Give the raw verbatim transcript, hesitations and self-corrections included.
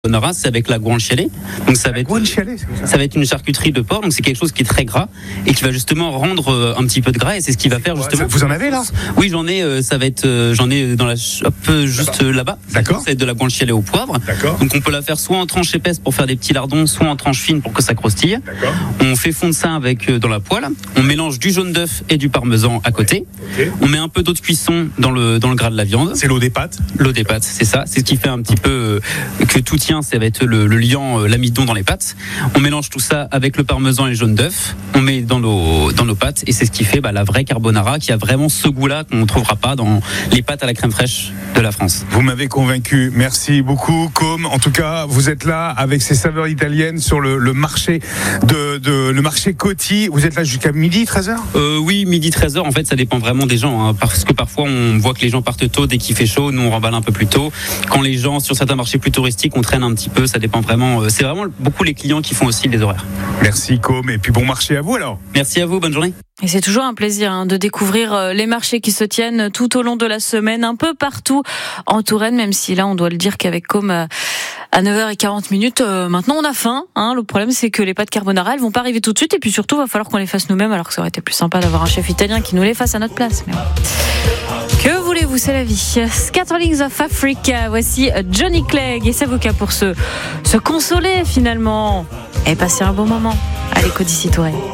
Carbonara, c'est avec la guanciale. Donc ça va être Guanciale, c'est ça. ça va être une charcuterie de porc, donc c'est quelque chose qui est très gras et qui va justement rendre euh, un petit peu de gras, et c'est ce qui va faire justement. Vous en avez là? Oui, j'en ai. euh, Ça va être, euh, j'en ai dans la shop euh, juste euh, là-bas. D'accord. Ça va être de la guanciale au poivre. D'accord. Donc on peut la faire soit en tranches épaisses pour faire des petits lardons, soit en tranches fines pour que ça croustille. D'accord. On fait fondre ça avec euh, dans la poêle. On mélange du jaune d'œuf et du parmesan à côté. Ok. On met un peu d'eau de cuisson dans le dans le gras de la viande. C'est l'eau des pâtes. L'eau des pâtes, c'est ça. C'est ce qui fait un petit peu euh, que tout tient. Ça va être le, le liant, euh, l'amidon dans les pâtes. On mélange tout ça avec le parmesan et le jaune d'œuf. On met dans nos dans nos pâtes, et c'est ce qui fait bah, la vraie carbonara, qui a vraiment ce goût-là qu'on ne trouvera pas dans les pâtes à la crème fraîche de la France. Vous m'avez convaincu. Merci beaucoup, Com. En tout cas, vous êtes là avec ces saveurs italiennes sur le, le marché de, de le marché Coty. Vous êtes là jusqu'à midi, treize heures. Euh, oui, midi treize heures, en fait, ça dépend vraiment des gens, hein, parce que parfois on voit que les gens partent tôt dès qu'il fait chaud, nous on remballe un peu plus tôt. Quand les gens, sur certains marchés plus touristiques, on traîne un petit peu, ça dépend vraiment. Euh, c'est vraiment beaucoup les clients qui font aussi les horaires. Merci, Com. Et puis bon marché à vous alors. Merci à vous, bonne journée. Et c'est toujours un plaisir hein, de découvrir euh, les marchés qui se tiennent tout au long de la semaine, un peu partout en Touraine, même si là on doit le dire qu'avec Com euh, à neuf heures quarante minutes, euh, maintenant on a faim. Hein. Le problème c'est que les pâtes carbonara elles vont pas arriver tout de suite, et puis surtout il va falloir qu'on les fasse nous-mêmes, alors que ça aurait été plus sympa d'avoir un chef italien qui nous les fasse à notre place. Mais bon. Que voulez-vous, c'est la vie. Scatterlings of Africa, voici Johnny Clegg et Savoca pour se, se consoler finalement et passer un bon moment à l'écho d'ici Touraine.